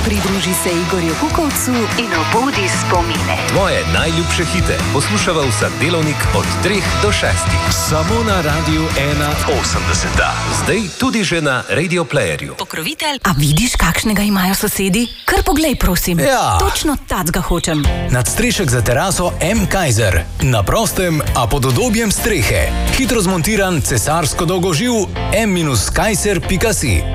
Pridruži se Igorju Kukovcu in obudi spomine. Tvoje najljubše hite poslušava vsak delovnik od 3 do 6. Samo na Radiu 1.80. Zdaj tudi že na Radio Playerju. Pokrovitelj, a vidiš, kakšnega imajo sosedi? Kar poglej, prosim. Ja. Točno tacga hočem. Nadstrešek za teraso M. Kaiser. Na prostem, a pod udobjem strehe. Hitro zmontiran cesarsko dolgoživ m-kaiser.si.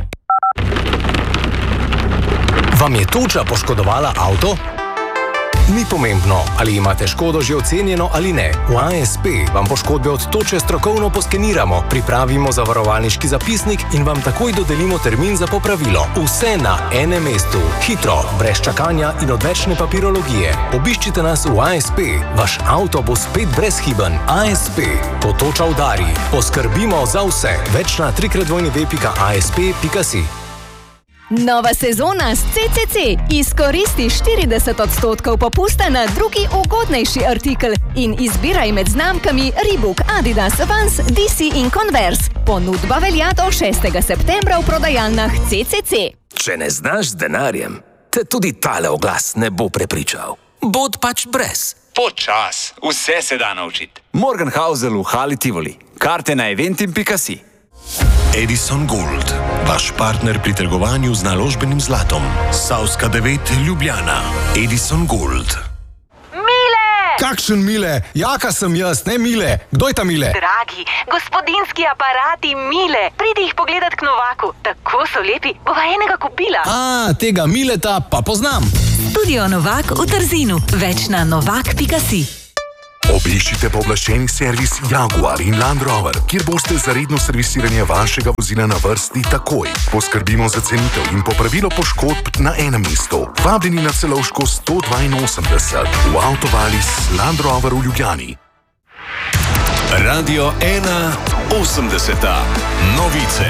Vam je toča poškodovala avto? Ni pomembno, ali imate škodo že ocenjeno ali ne. V ASP vam poškodbe od toče strokovno poskeniramo, pripravimo zavarovalniški zapisnik in vam takoj dodelimo termin za popravilo. Vse na enem mestu. Hitro, brez čakanja in odvečne papirologije. Obiščite nas v ASP. Vaš avto bo spet brezhiben. ASP. Ko toča udari, poskrbimo za vse. Več na www.asp.si. Nova sezona s CCC. Izkoristi 40% popusta na drugi ugodnejši artikel in izbiraj med znamkami Reebok, Adidas, Vans, DC in Converse. Ponudba velja do 6. septembra v prodajalnah CCC. Če ne znaš z denarjem, te tudi tale oglas ne bo prepričal. Bod pač brez. Počas, vse se da naučiti. Morgenhausel v Hali Tivoli. Karte na eventim.si. Edison Gold, vaš partner pri trgovanju z naložbenim zlatom. Savska 9, Ljubljana. Edison Gold. Mile! Kakšen Mile? Jaka sem jaz, ne Mile. Kdo je ta Mile? Dragi, gospodinski aparati Mile. Pridi jih pogledat k Novaku. Tako so lepi, bova enega kupila. Tega Mileta pa poznam. Studio Novak v Trzinu. Več na novak.si. Obiščite pooblaščeni servis Jaguar in Land Rover, kjer boste za redno servisiranje vašega vozila na vrsti takoj. Poskrbimo za cenitev in popravilo poškodb na enem mestu. Vabljeni na Celovško 182 v Avtovalis Land Rover v Ljubljani. Radio 1.80. Novice.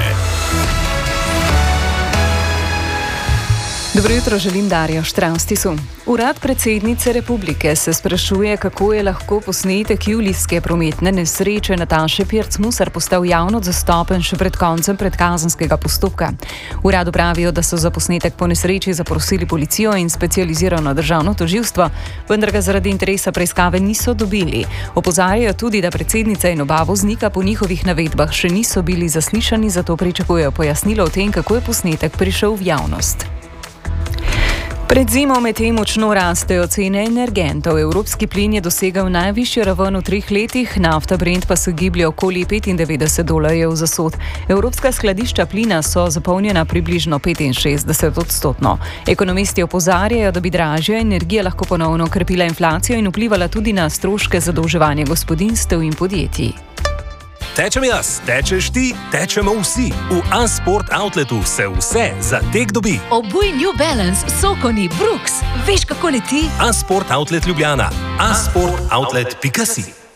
Dobro jutro, želim Darjo Štravstisu. Urad predsednice republike se sprašuje, kako je lahko posnetek julijske prometne nesreče Nataše Pirc-Musar postal javno dostopen še pred koncem predkazenskega postopka. V uradu pravijo, da so za posnetek po nesreči zaprosili policijo in specializirano državno tožilstvo, vendar ga zaradi interesa preiskave niso dobili. Opozarjajo tudi, da predsednica in oba voznika po njihovih navedbah še niso bili zaslišani, zato pričakujejo pojasnilo o tem, kako je posnetek prišel v javnost. Pred zimo medtem močno rastejo cene energentov. Evropski plin je dosegal najvišjo raven v 3 letih, nafta Brent pa se giblje okoli $95 za sod. Evropska skladišča plina so zapolnjena približno 65%. Ekonomisti opozarjajo, da bi dražja energija lahko ponovno krepila inflacijo in vplivala tudi na stroške zadolževanja gospodinjstev in podjetij. Tečem jaz, tečeš ti, tečemo vsi. V A-Sport Outletu se vse za tek dobi. Obuj New Balance, Sokoni, Brooks. Veš, kako leti? A-Sport Outlet Ljubljana. A-sportoutlet.si.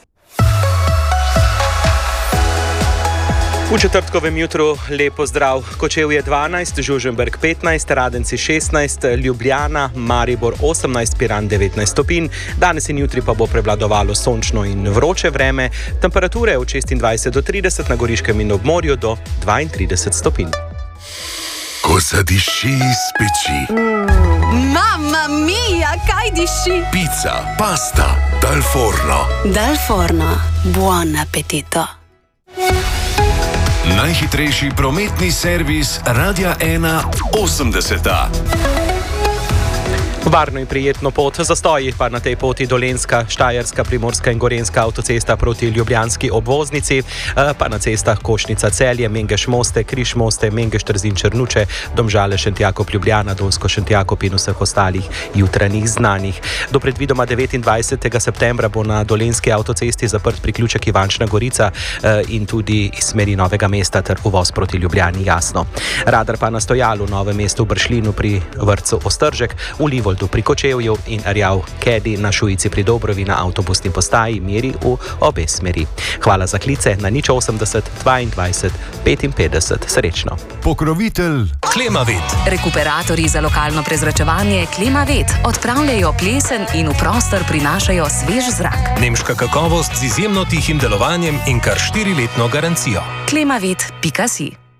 V četrtkovem jutru lepo zdrav. Kočevje 12, Žuženberg 15, Radenci 16, Ljubljana, Maribor 18, Piran 19 stopinj. Danes in jutri pa bo prevladovalo sončno in vroče vreme. Temperature od 26 do 30, na Goriškem in ob morju do 32 stopinj. Ko zadiši iz peči. Mamma mia, kaj diši? Pizza, pasta, dal forno. Dal forno, buon appetito. Najhitrejši prometni servis Radia 1.80. Varno in prijetno pot, zastoji pa na tej poti Dolenjska, Štajerska, Primorska in Gorenjska avtocesta proti ljubljanski obvoznici, pa na cestah Košnica Celje, Mengeš Moste, Križ Moste, Mengeš Trzin Črnuče, Domžale Šentjakob Ljubljana, Donsko Šentjakob in vseh ostalih jutranjih znanih. Do predvidoma 29. septembra bo na Dolenjski avtocesti zaprt priključek Ivančna Gorica in tudi iz smeri Novega mesta ter uvoz proti Ljubljani, jasno. Radar pa na Stojalu, Novem mestu v Bršljinu pri vrtcu Ostržek, v Livoldu pri Kočevju in Rjav Kedi na Šujici pri Dobrovi na avtobusni postaji meri v obe smeri. Hvala za klice na 080 22 55. Srečno. Pokrovitelj Klimavet. Rekuperatorji za lokalno prezračevanje Klimavet odpravljajo plesen in v prostor prinašajo svež zrak. Nemška kakovost z izjemno tihim delovanjem in kar 4-letno garancijo. Klimavet.si